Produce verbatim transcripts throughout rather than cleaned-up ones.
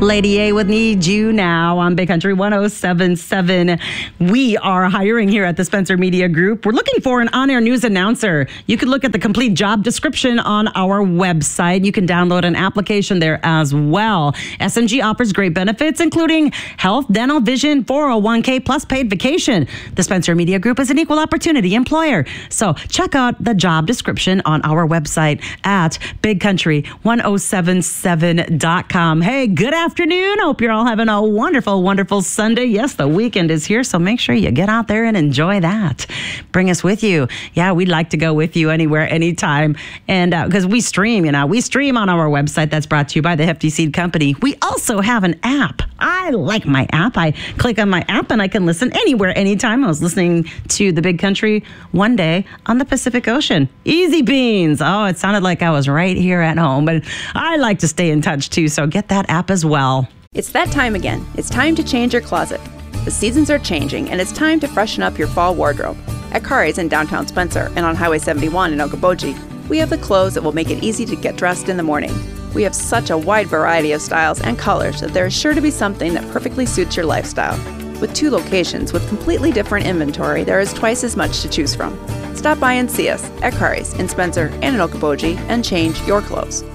Lady A with Need You Now on Big Country one oh seven point seven. We are hiring here at the Spencer Media Group. We're looking for an on-air news announcer. You can look at the complete job description on our website. You can download an application there as well. S M G offers great benefits, including health, dental, vision, four oh one k, plus paid vacation. The Spencer Media Group is an equal opportunity employer. So check out the job description on our website at big country one oh seven seven dot com. Hey, good afternoon. Hope you're all having a wonderful, wonderful Sunday. Yes, the weekend is here, so make sure you get out there and enjoy that. Bring us with you. Yeah, we'd like to go with you anywhere, anytime. And because uh, we stream, you know, we stream on our website. That's brought to you by the Hefty Seed Company. We also have an app. I like my app. I click on my app and I can listen anywhere, anytime. I was listening to the Big Country one day on the Pacific Ocean. Easy beans. Oh, it sounded like I was right here at home. But I like to stay in touch too, so get that app as well. It's that time again. It's time to change your closet. The seasons are changing, and it's time to freshen up your fall wardrobe. At Kari's in downtown Spencer and on Highway seventy-one in Okoboji, we have the clothes that will make it easy to get dressed in the morning. We have such a wide variety of styles and colors that there is sure to be something that perfectly suits your lifestyle. With two locations with completely different inventory, there is twice as much to choose from. Stop by and see us at Kari's in Spencer and in Okoboji and change your clothes.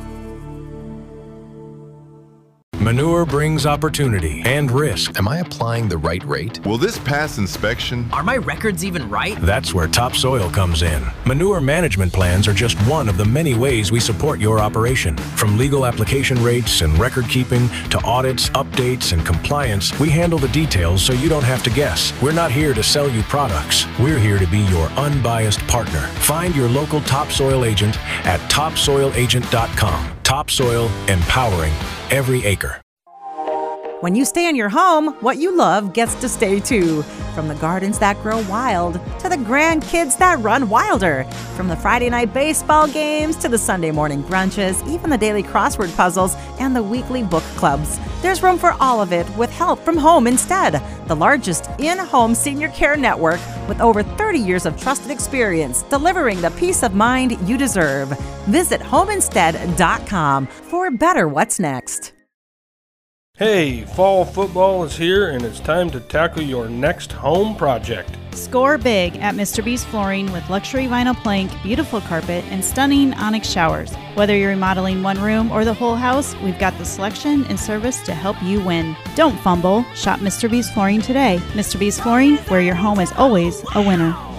Manure brings opportunity and risk. Am I applying the right rate? Will this pass inspection? Are my records even right? That's where Topsoil comes in. Manure management plans are just one of the many ways we support your operation. From legal application rates and record keeping to audits, updates, and compliance, we handle the details so you don't have to guess. We're not here to sell you products. We're here to be your unbiased partner. Find your local Topsoil agent at topsoil agent dot com. Topsoil, empowering every acre. When you stay in your home, what you love gets to stay too. From the gardens that grow wild to the grandkids that run wilder. From the Friday night baseball games to the Sunday morning brunches, even the daily crossword puzzles and the weekly book clubs. There's room for all of it with help from Home Instead, the largest in-home senior care network with over thirty years of trusted experience delivering the peace of mind you deserve. Visit home instead dot com for better what's next. Hey, fall football is here and it's time to tackle your next home project. Score big at Mister B's Flooring with luxury vinyl plank, beautiful carpet, and stunning onyx showers. Whether you're remodeling one room or the whole house, we've got the selection and service to help you win. Don't fumble. Shop Mister B's Flooring today. Mister B's Flooring, where your home is always a winner.